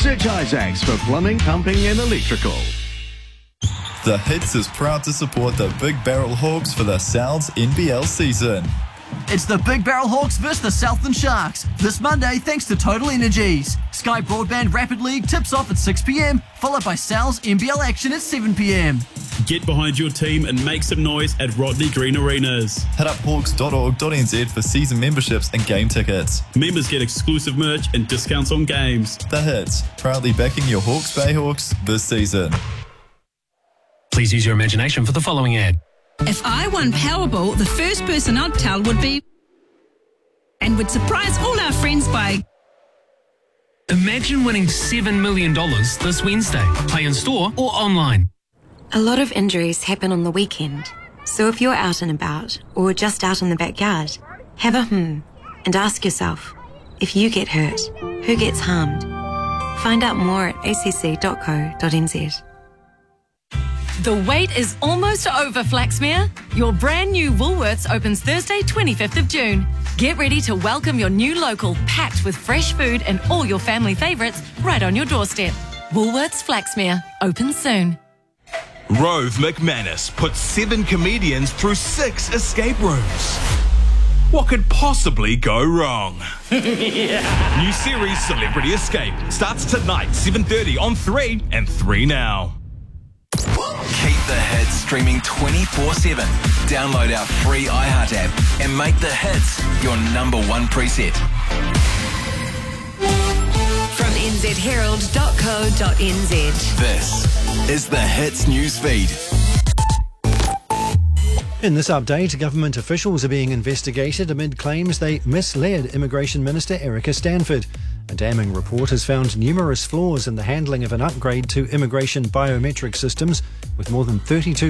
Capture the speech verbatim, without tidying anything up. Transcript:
Search Isaacs for plumbing, pumping and electrical. The Hits is proud to support the Big Barrel Hawks for the Sal's N B L season. It's the Big Barrel Hawks versus the Southland Sharks this Monday thanks to Total Energies. Sky Broadband Rapid League tips off at six p m, followed by Sal's N B L action at seven p m. Get behind your team and make some noise at Rodney Green Arenas. Hit up hawks dot org dot n z for season memberships and game tickets. Members get exclusive merch and discounts on games. The Hits, proudly backing your Hawke's Bay Hawks this season. Please use your imagination for the following ad. If I won Powerball, the first person I'd tell would be... and would surprise all our friends by... Imagine winning seven million dollars this Wednesday. Play in store or online. A lot of injuries happen on the weekend. So if you're out and about, or just out in the backyard, have a hmm and ask yourself, if you get hurt, who gets harmed? Find out more at a c c dot co dot n z. The wait is almost over, Flaxmere. Your brand new Woolworths opens Thursday, twenty-fifth of June. Get ready to welcome your new local, packed with fresh food and all your family favourites right on your doorstep. Woolworths Flaxmere, open soon. Rove McManus puts seven comedians through six escape rooms. What could possibly go wrong? Yeah. New series Celebrity Escape starts tonight, seven thirty on three and three Now. Keep the hits streaming twenty-four seven. Download our free iHeart app and make the hits your number one preset. From n z herald dot co dot n z. This is the Hits newsfeed. In this update, government officials are being investigated amid claims they misled Immigration Minister Erica Stanford. A damning report has found numerous flaws in the handling of an upgrade to immigration biometric systems, with more than thirty-two